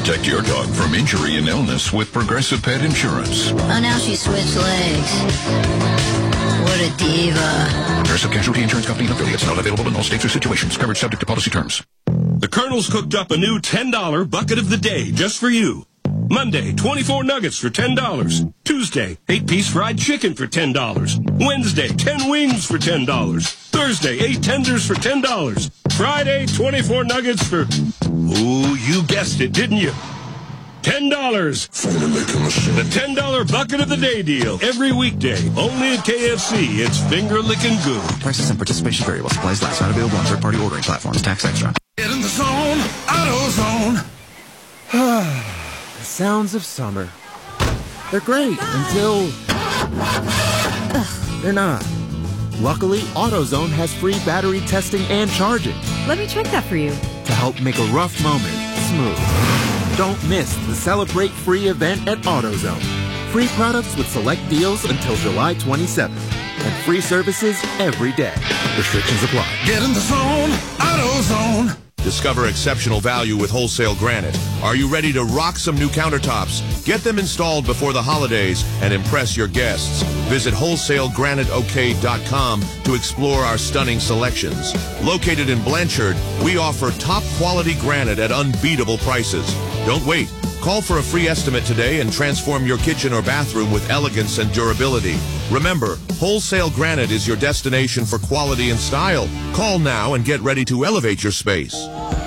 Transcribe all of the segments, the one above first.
Protect your dog from injury and illness with Progressive Pet Insurance. Oh, now she switched legs. What a diva. Progressive Casualty Insurance Company and affiliates. Not available in all states or situations. Coverage subject to policy terms. The Colonel's cooked up a new $10 bucket of the day just for you. Monday, 24 nuggets for $10. Tuesday, 8-piece fried chicken for $10. Wednesday, 10 wings for $10. Thursday, 8 tenders for $10. Friday, 24 nuggets for... Ooh, you guessed it, didn't you? $10. The $10 bucket of the day deal. Every weekday. Only at KFC. It's finger licking good. Prices and participation vary while supplies last. Not available on third-party ordering platforms. Tax extra. Get in the zone. AutoZone. The sounds of summer. They're great until... they're not. Luckily, AutoZone has free battery testing and charging. Let me check that for you. To help make a rough moment smooth. Don't miss the Celebrate Free event at AutoZone. Free products with select deals until July 27th. And free services every day. Restrictions apply. Get in the zone. AutoZone. Discover exceptional value with Wholesale Granite. Are you ready to rock some new countertops? Get them installed before the holidays and impress your guests. Visit wholesaleGraniteOK.com to explore our stunning selections. Located in Blanchard, we offer top quality granite at unbeatable prices. Don't wait. Call for a free estimate today and transform your kitchen or bathroom with elegance and durability. Remember, Wholesale Granite is your destination for quality and style. Call now and get ready to elevate your space.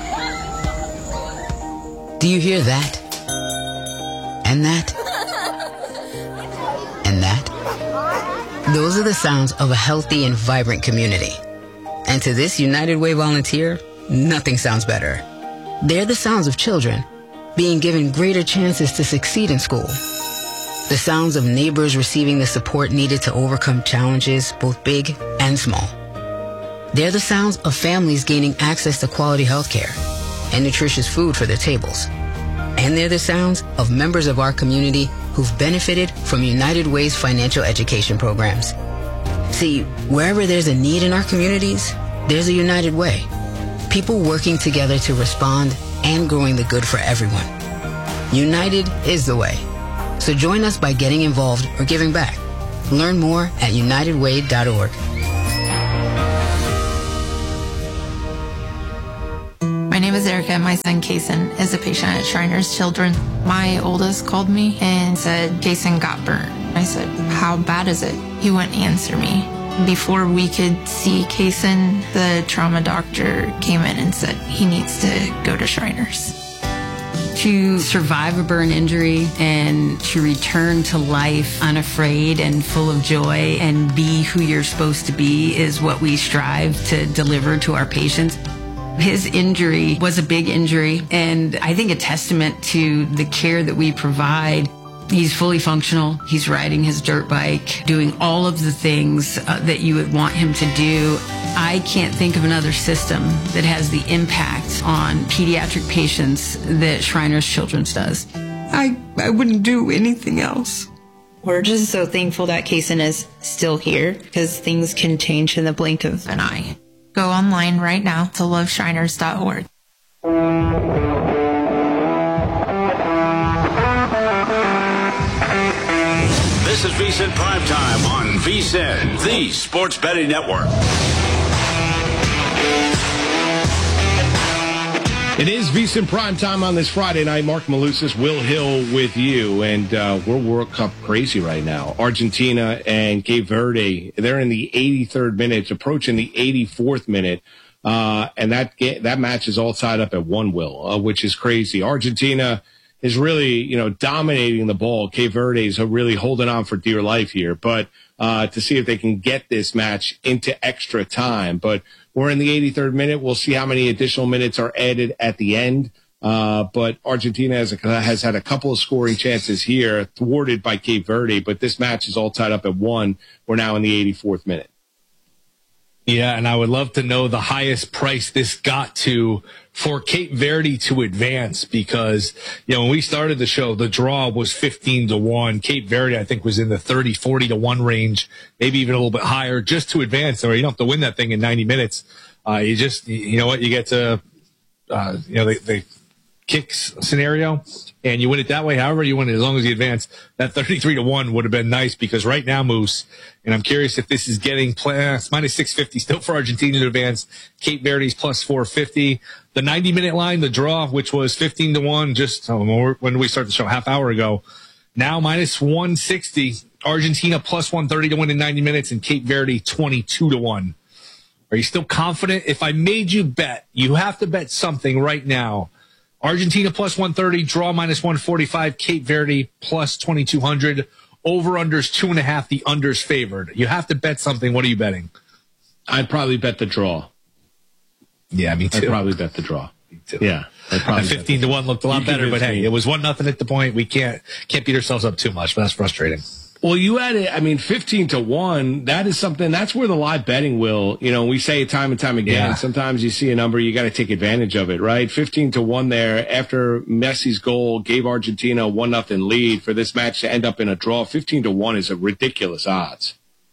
Do you hear that? And that? And that? Those are the sounds of a healthy and vibrant community. And to this United Way volunteer, nothing sounds better. They're the sounds of children being given greater chances to succeed in school. The sounds of neighbors receiving the support needed to overcome challenges, both big and small. They're the sounds of families gaining access to quality health care and nutritious food for their tables. And they're the sounds of members of our community who've benefited from United Way's financial education programs. See, wherever there's a need in our communities, there's a United Way. People working together to respond and growing the good for everyone. United is the way. So join us by getting involved or giving back. Learn more at unitedway.org. My name is Erica. My son, Kason, is a patient at Shriners Children. My oldest called me and said, Kason got burnt. I said, how bad is it? He wouldn't answer me. Before we could see Kason, the trauma doctor came in and said he needs to go to Shriners. To survive a burn injury and to return to life unafraid and full of joy and be who you're supposed to be is what we strive to deliver to our patients. His injury was a big injury, and I think a testament to the care that we provide. He's fully functional. He's riding his dirt bike, doing all of the things that you would want him to do. I can't think of another system that has the impact on pediatric patients that Shriners Children's does. I wouldn't do anything else. We're just so thankful that Kason is still here because things can change in the blink of an eye. Go online right now to loveshriners.org. This is VSiN Primetime on VSiN, the Sports Betting Network. It is VSiN Primetime on this Friday night. Mark Malusis, Will Hill with you, and we're World Cup crazy right now. Argentina and Cape Verde, they're in the 83rd minute, approaching the 84th minute, and that match is all tied up at 1, Will, which is crazy. Argentina is really, dominating the ball. Cape Verde is really holding on for dear life here, but to see if they can get this match into extra time. But we're in the 83rd minute. We'll see how many additional minutes are added at the end. But Argentina has had a couple of scoring chances here, thwarted by Cape Verde, but this match is all tied up at 1. We're now in the 84th minute. Yeah, and I would love to know the highest price this got to for Cape Verde to advance because, when we started the show, the draw was 15-1. Cape Verde, I think, was in the 30, 40-1 range, maybe even a little bit higher just to advance. Or you don't have to win that thing in 90 minutes. You get to, they kicks scenario, and you win it that way. However you win it, as long as you advance, that 33-1 would have been nice, because right now, Moose, and I'm curious if this is getting it's minus 650 still for Argentina to advance. Cape Verde's plus 450. The 90-minute line, the draw, which was 15-1 just when we started the show, half hour ago, now minus 160. Argentina plus 130 to win in 90 minutes, and Cape Verde 22-1. Are you still confident? If I made you bet, you have to bet something right now. Argentina plus 130, draw minus 145, Cape Verde plus 2,200. Over-unders 2.5, the unders favored. You have to bet something. What are you betting? I'd probably bet the draw. Yeah, me too. I'd probably bet the draw. Me too. Yeah. 15-1 looked a lot better, but hey, it was 1-0 at the point. We can't beat ourselves up too much, but that's frustrating. Well, you had it. I mean, 15-1. That is something. That's where the live betting will. We say it time and time again. Yeah. Sometimes you see a number, you got to take advantage of it, right? 15-1 there after Messi's goal gave Argentina a 1-0 lead for this match to end up in a draw. 15-1 is a ridiculous odds.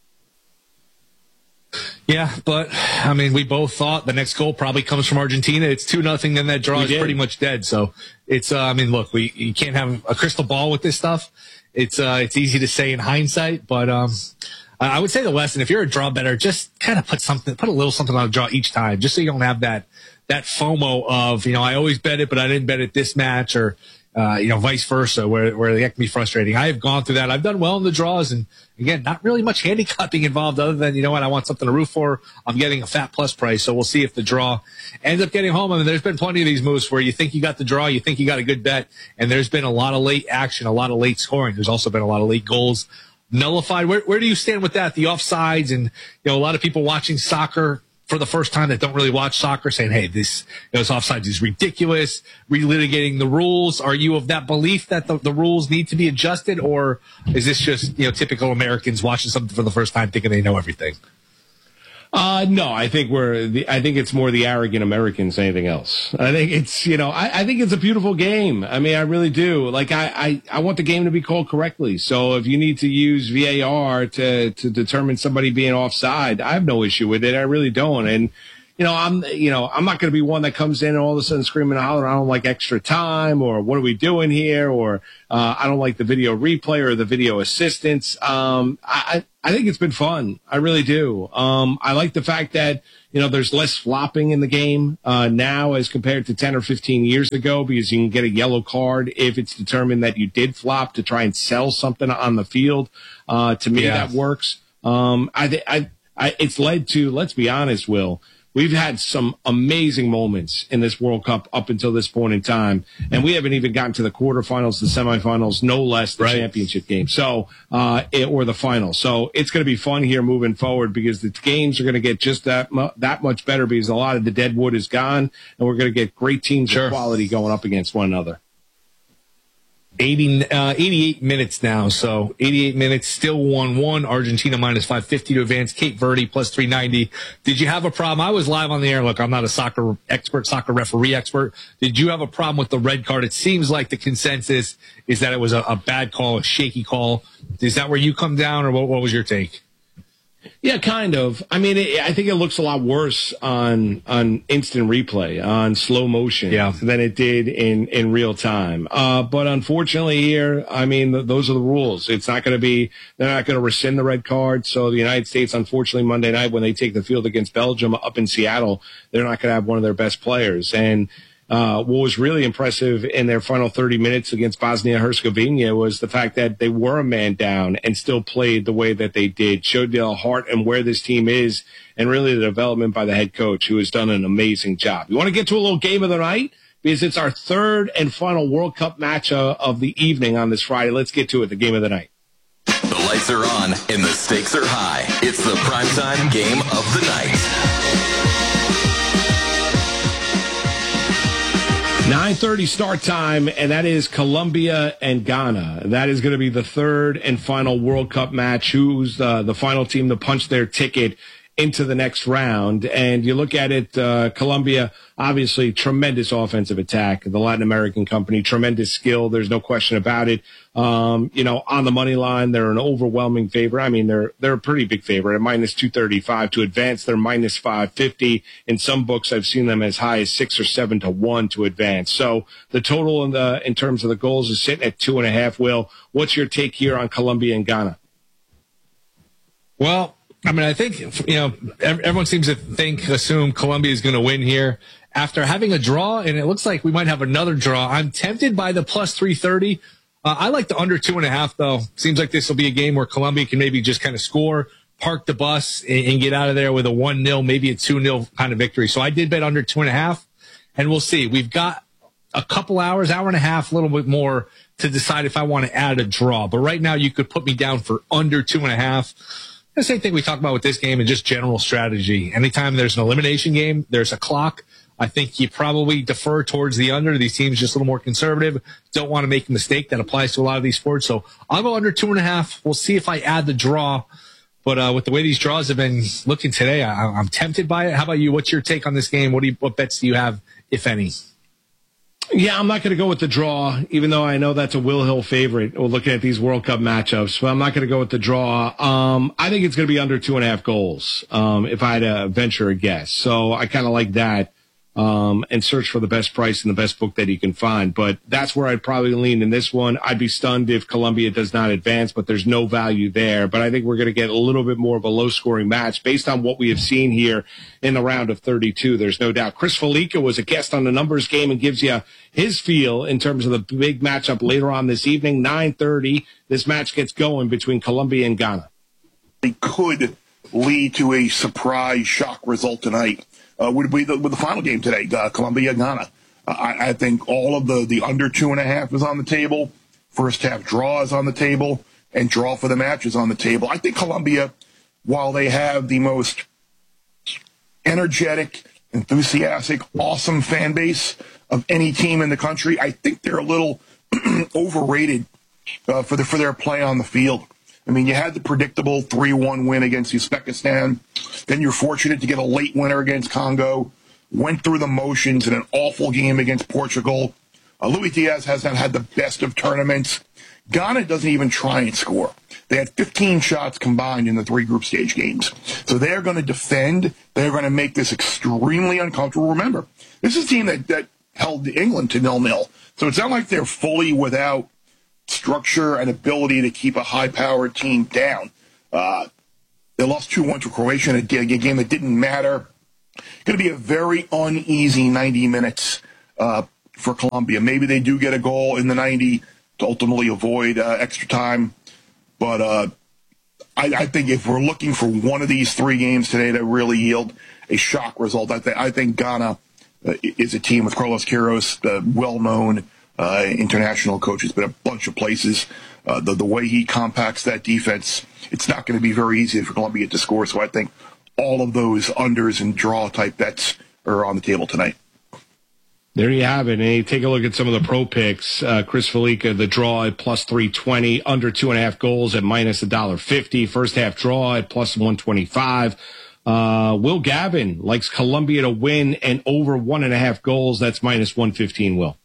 Yeah, but I mean, we both thought the next goal probably comes from Argentina. It's 2-0, then that draw is pretty much dead. So it's. I mean, look, you can't have a crystal ball with this stuff. It's easy to say in hindsight, but I would say the lesson, if you're a draw bettor, just kind of put a little something on a draw each time, just so you don't have that FOMO of, I always bet it, but I didn't bet it this match, or vice versa, where that can be frustrating. I have gone through that. I've done well in the draws, and again, not really much handicapping involved other than, I want something to root for. I'm getting a fat plus price, so we'll see if the draw ends up getting home. I mean, there's been plenty of these moves where you think you got the draw, you think you got a good bet, and there's been a lot of late action, a lot of late scoring. There's also been a lot of late goals nullified. Where do you stand with that? The offsides, and, a lot of people watching soccer for the first time that don't really watch soccer saying, hey, this offsides is ridiculous, relitigating the rules. Are you of that belief that the rules need to be adjusted, or is this just, typical Americans watching something for the first time thinking they know everything? No, I think it's more the arrogant Americans than anything else. I think it's, I think it's a beautiful game. I mean, I really do. Like, I want the game to be called correctly. So if you need to use VAR to determine somebody being offside, I have no issue with it. I really don't. And, I'm not going to be one that comes in and all of a sudden screaming and hollering, I don't like extra time, or what are we doing here? Or, I don't like the video replay or the video assistance. I think it's been fun. I really do. I like the fact that, there's less flopping in the game, now as compared to 10 or 15 years ago, because you can get a yellow card if it's determined that you did flop to try and sell something on the field. To me, that works. It's led to, let's be honest, Will, we've had some amazing moments in this World Cup up until this point in time, and we haven't even gotten to the quarterfinals, the semifinals, no less the championship game, or the final. So it's going to be fun here moving forward, because the games are going to get just that much better, because a lot of the dead wood is gone, and we're going to get great teams of quality going up against one another. 88 minutes now, so 88 minutes, still 1-1. Argentina minus 550 to advance. Cape Verde plus 390. Did you have a problem? I was live on the air. Look, I'm not a soccer expert, soccer referee expert. Did you have a problem with the red card? It seems like the consensus is that it was a bad call, a shaky call. Is that where you come down, or what was your take? Yeah, kind of. I mean, I think it looks a lot worse on instant replay, on slow motion, than it did in real time. But unfortunately here, I mean, those are the rules. It's not going to be, they're not going to rescind the red card. So the United States, unfortunately, Monday night, when they take the field against Belgium up in Seattle, they're not going to have one of their best players. And what was really impressive in their final 30 minutes against Bosnia-Herzegovina was the fact that they were a man down and still played the way that they did, showed the heart and where this team is, and really the development by the head coach, who has done an amazing job. You want to get to a little game of the night? Because it's our third and final World Cup match of the evening on this Friday. Let's get to it, the game of the night. The lights are on and the stakes are high. It's the primetime game of the night. 9:30 start time, and that is Colombia and Ghana. That is going to be the third and final World Cup match. Who's the final team to punch their ticket into the next round. And you look at it, Colombia, obviously tremendous offensive attack. The Latin American company, tremendous skill. There's no question about it. On the money line, they're an overwhelming favorite. I mean, they're a pretty big favorite at minus 235 to advance. They're minus 550. In some books, I've seen them as high as 6 or 7 to 1 to advance. So the total in terms of the goals is sitting at 2.5. Will, what's your take here on Colombia and Ghana? Well, I mean, I think, everyone seems to assume Colombia is going to win here after having a draw, and it looks like we might have another draw. I'm tempted by the plus 330. I like the under 2.5, though. Seems like this will be a game where Colombia can maybe just kind of score, park the bus, and get out of there with a 1-0, maybe a 2-0 kind of victory. So I did bet under 2.5, and we'll see. We've got a couple hours, hour and a half, a little bit more to decide if I want to add a draw. But right now, you could put me down for under 2.5. The same thing we talk about with this game and just general strategy. Anytime there's an elimination game, there's a clock. I think you probably defer towards the under. These teams just a little more conservative. Don't want to make a mistake. That applies to a lot of these sports. So I'll go under 2.5. We'll see if I add the draw. But with the way these draws have been looking today, I'm tempted by it. How about you? What's your take on this game? What bets do you have, if any? Yeah, I'm not going to go with the draw, even though I know that's a Will Hill favorite. We're looking at these World Cup matchups, but I'm not going to go with the draw. I think it's going to be under 2.5 goals, if I had to venture a guess. So I kind of like that, and search for the best price and the best book that you can find. But that's where I'd probably lean in this one. I'd be stunned if Colombia does not advance, but there's no value there. But I think we're going to get a little bit more of a low-scoring match based on what we have seen here in the round of 32. There's no doubt. Chris Felica was a guest on the Numbers Game and gives you his feel in terms of the big matchup later on this evening, 9:30. This match gets going between Colombia and Ghana. It could lead to a surprise shock result tonight. Would be the final game today, Colombia-Ghana. I think all of the under 2.5 is on the table. First half draw is on the table, and draw for the match is on the table. I think Colombia, while they have the most energetic, enthusiastic, awesome fan base of any team in the country, I think they're a little overrated for their play on the field. I mean, you had the predictable 3-1 win against Uzbekistan. Then you're fortunate to get a late winner against Congo. Went through the motions in an awful game against Portugal. Luis Diaz hasn't had the best of tournaments. Ghana doesn't even try and score. They had 15 shots combined in the 3 group stage games. So they're going to defend. They're going to make this extremely uncomfortable. Remember, this is a team that held England to 0-0. So it's not like they're fully without structure and ability to keep a high-powered team down. They lost 2-1 to Croatia in a game that didn't matter. Going to be a very uneasy 90 minutes for Colombia. Maybe they do get a goal in the 90 to ultimately avoid extra time. But I think if we're looking for one of these 3 games today to really yield a shock result, I think Ghana is a team with Carlos Queiroz, the well-known international coach. Has been a bunch of places. The way he compacts that defense, it's not going to be very easy for Colombia to score. So I think all of those unders and draw type bets are on the table tonight. There you have it. And you take a look at some of the pro picks. Chris Felica, the draw at plus 320, under 2.5 goals at minus $1.50. First half draw at plus 125. Will Gavin likes Colombia to win and over 1.5 goals. That's minus 115, Will.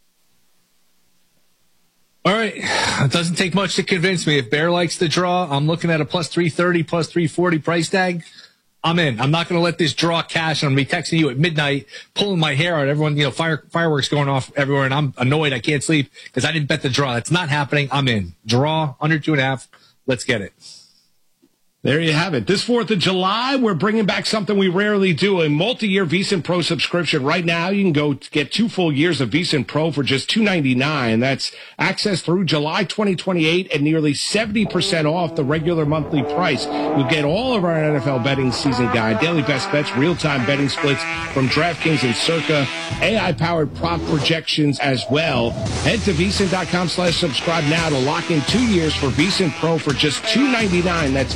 All right. It doesn't take much to convince me. If Bear likes the draw, I'm looking at a plus 330, plus 340 price tag. I'm in. I'm not going to let this draw cash. I'm going to be texting you at midnight, pulling my hair out. Everyone, fireworks going off everywhere, and I'm annoyed. I can't sleep because I didn't bet the draw. That's not happening. I'm in. Draw, under 2.5. Let's get it. There you have it. This 4th of July, we're bringing back something we rarely do, a multi-year VSiN Pro subscription. Right now, you can go get 2 full years of VSiN Pro for just $2.99. That's access through July 2028 and nearly 70% off the regular monthly price. You'll get all of our NFL betting season guide, daily best bets, real-time betting splits from DraftKings and Circa, AI-powered prop projections as well. Head to VSiN.com/subscribe now to lock in 2 years for VSiN Pro for just $2.99. That's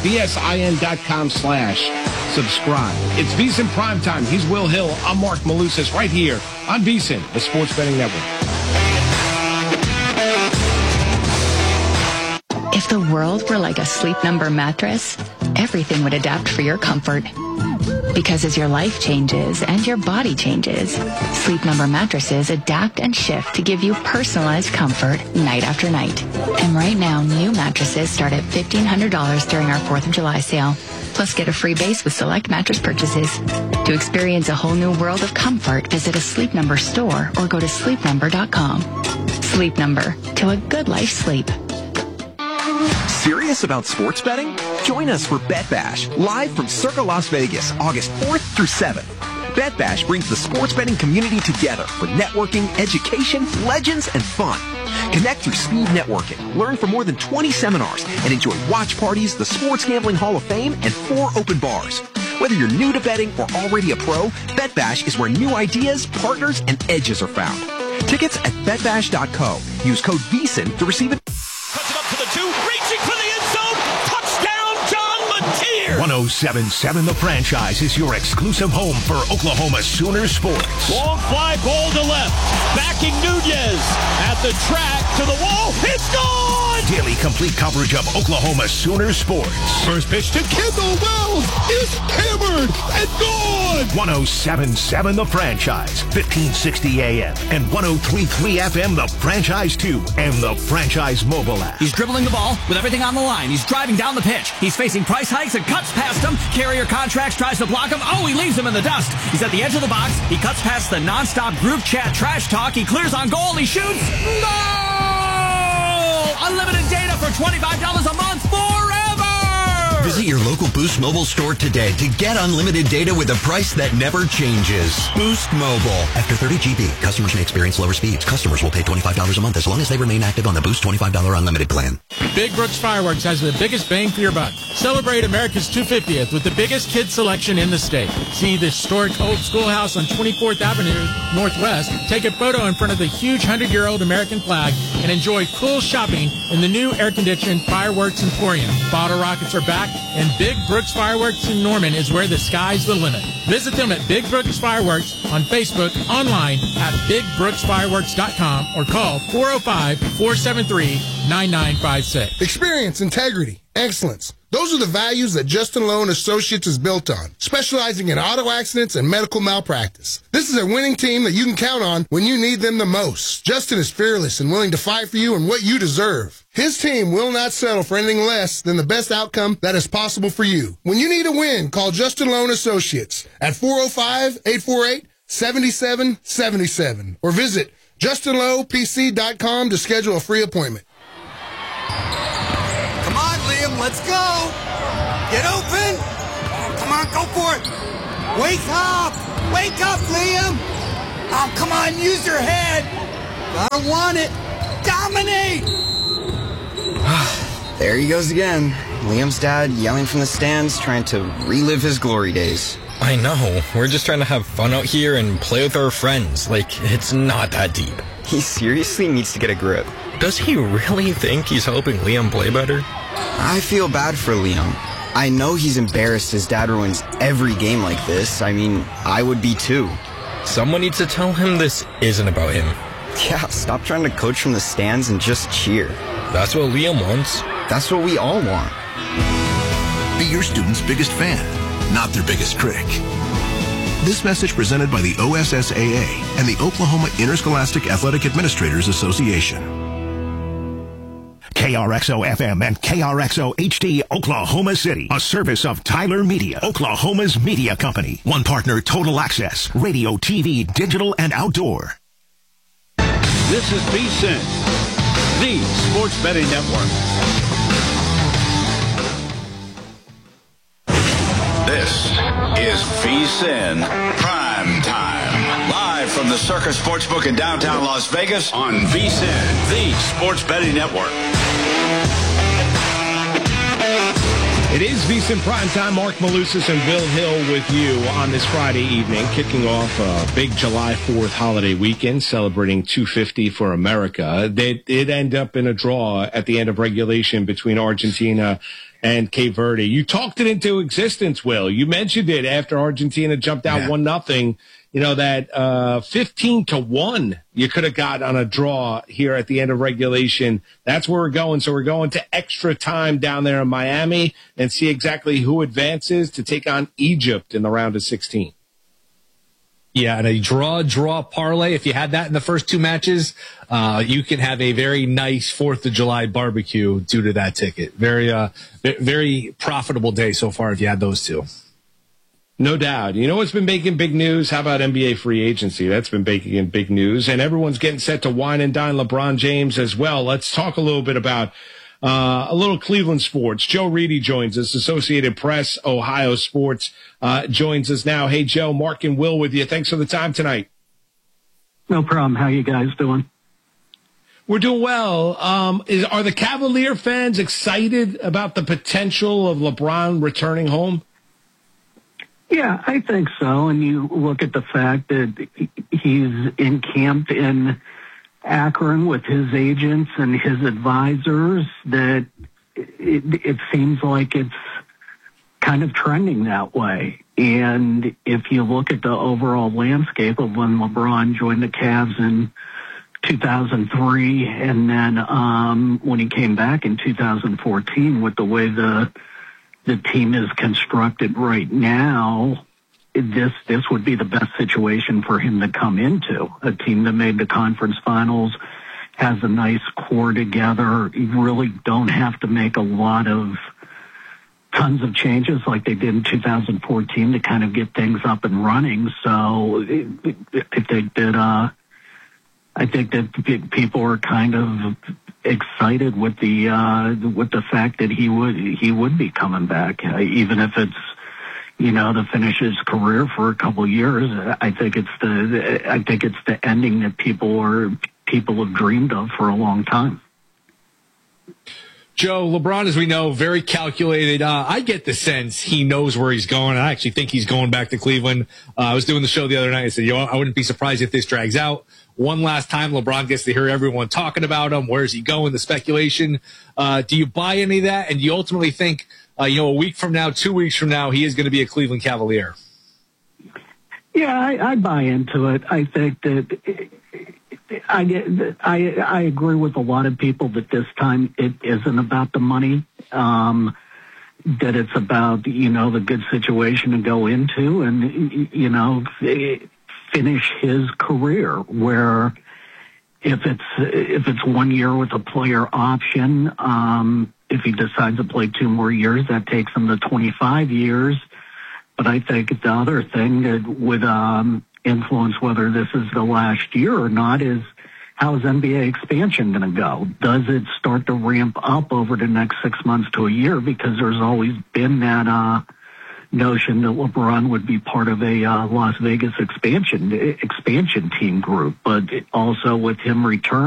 VSIN.com/subscribe. It's VSiN Primetime. He's Will Hill. I'm Mark Malusis right here on VSiN, the Sports Betting Network. If the world were like a Sleep Number mattress, everything would adapt for your comfort. Because as your life changes and your body changes, Sleep Number mattresses adapt and shift to give you personalized comfort night after night. And right now, new mattresses start at $1,500 during our 4th of July sale. Plus, get a free base with select mattress purchases. To experience a whole new world of comfort, visit a Sleep Number store or go to sleepnumber.com. Sleep Number, to a good life sleep. Serious about sports betting? Join us for Bet Bash, live from Circa Las Vegas, August 4th through 7th. Bet Bash brings the sports betting community together for networking, education, legends, and fun. Connect through speed networking, learn from more than 20 seminars, and enjoy watch parties, the Sports Gambling Hall of Fame, and 4 open bars. Whether you're new to betting or already a pro, Bet Bash is where new ideas, partners, and edges are found. Tickets at betbash.co. Use code VSIN to receive it. Puts it up to the 2, reaching for the end zone. Touchdown, John Mateer. 107.7 The Franchise is your exclusive home for Oklahoma Sooner sports. Long fly ball to left. Backing Nunez at the track to the wall. It's gone. Daily complete coverage of Oklahoma Sooner sports. First pitch to Kendall Wells is hammered and gone. 107.7 The Franchise, 1560 AM and 103.3 FM The Franchise 2 and the Franchise mobile app. He's dribbling the ball with everything on the line. He's driving down the pitch. He's facing price hikes and cuts past him. Carrier Contracts tries to block him. Oh, he leaves him in the dust. He's at the edge of the box. He cuts past the nonstop group chat trash talk. He clears on goal. He shoots. No! Unlimited data for $25 a month forever! Visit your local Boost Mobile store today to get unlimited data with a price that never changes. Boost Mobile. After 30 GB, customers may experience lower speeds. Customers will pay $25 a month as long as they remain active on the Boost $25 unlimited plan. Big Brooks Fireworks has the biggest bang for your buck. Celebrate America's 250th with the biggest kids selection in the state. See the historic old schoolhouse on 24th Avenue Northwest. Take a photo in front of the huge 100-year-old American flag and enjoy cool shopping in the new air-conditioned Fireworks Emporium. Bottle rockets are back, and Big Brooks Fireworks in Norman is where the sky's the limit. Visit them at Big Brooks Fireworks on Facebook, online at BigBrooksFireworks.com, or call 405-473-9956. Experience, integrity, excellence. Those are the values that Justin Lowe & Associates is built on, specializing in auto accidents and medical malpractice. This is a winning team that you can count on when you need them the most. Justin is fearless and willing to fight for you and what you deserve. His team will not settle for anything less than the best outcome that is possible for you. When you need a win, call Justin Lowe & Associates at 405-848-7777 or visit JustinLowePC.com to schedule a free appointment. Come on, Liam, let's go. Get open. Come on, go for it. Wake up. Wake up, Liam. Oh, come on, use your head. Gotta want it. Dominate. There he goes again. Liam's dad yelling from the stands, trying to relive his glory days. I know. We're just trying to have fun out here and play with our friends. Like, it's not that deep. He seriously needs to get a grip. Does he really think he's helping Liam play better? I feel bad for Liam. I know he's embarrassed his dad ruins every game like this. I mean, I would be too. Someone needs to tell him this isn't about him. Yeah, stop trying to coach from the stands and just cheer. That's what Liam wants. That's what we all want. Be your student's biggest fan, not their biggest critic. This message presented by the OSSAA and the Oklahoma Interscholastic Athletic Administrators Association. KRXO-FM and KRXO-HD Oklahoma City, a service of Tyler Media, Oklahoma's media company. One partner, Total Access, radio, TV, digital, and outdoor. This is VSIN, the Sports Betting Network. This is VSIN Prime Time. Live from the Circus Sportsbook in downtown Las Vegas on VSIN, the Sports Betting Network. It is VSiN Primetime. Mark Malusis and Will Hill with you on this Friday evening, kicking off a big July 4th holiday weekend, celebrating 250 for America. They did end up in a draw at the end of regulation between Argentina and Cape Verde. You talked it into existence, Will. You mentioned it after Argentina jumped out 1-0. that 15 to 1 you could have got on a draw here at the end of regulation. That's where we're going. So we're going to extra time down there in Miami and see exactly who advances to take on Egypt in the round of 16. Yeah, and a draw parlay. If you had that in the first two matches, you can have a very nice 4th of July barbecue due to that ticket. Very profitable day so far if you had those two. No doubt. You know what's been making big news? How about NBA free agency? That's been making in big news. And everyone's getting set to wine and dine LeBron James as well. Let's talk a little bit about a little Cleveland sports. Joe Reedy joins us. Associated Press, Ohio Sports joins us now. Hey, Joe, Mark and Will with you. Thanks for the time tonight. No problem. How you guys doing? We're doing well. Are the Cavalier fans excited about the potential of LeBron returning home? Yeah, I think so. And you look at the fact that he's encamped in Akron with his agents and his advisors, that it seems like it's kind of trending that way. And if you look at the overall landscape of when LeBron joined the Cavs in 2003 and then when he came back in 2014, with the way the team is constructed right now, this would be the best situation for him to come into. A team that made the conference finals, has a nice core together. You really don't have to make a lot of tons of changes like they did in 2014 to kind of get things up and running. So I think that people are kind of excited with the fact that he would be coming back, even if it's, to finish his career for a couple of years. I think it's the ending that people have dreamed of for a long time. Joe, LeBron, as we know, very calculated. I get the sense he knows where he's going. I actually think he's going back to Cleveland. I was doing the show the other night. I said, I wouldn't be surprised if this drags out. One last time, LeBron gets to hear everyone talking about him. Where's he going? The speculation. Do you buy any of that? And do you ultimately think, a week from now, 2 weeks from now, he is going to be a Cleveland Cavalier? Yeah, I buy into it. I think that I agree with a lot of people that this time it isn't about the money, that it's about, the good situation to go into and, finish his career, where if it's 1 year with a player option, if he decides to play 2 more years, that takes him to 25 years. But I think the other thing that would influence whether this is the last year or not is, how is NBA expansion going to go? Does it start to ramp up over the next 6 months to a year? Because there's always been that notion that LeBron would be part of a Las Vegas expansion team group. But also with him returning,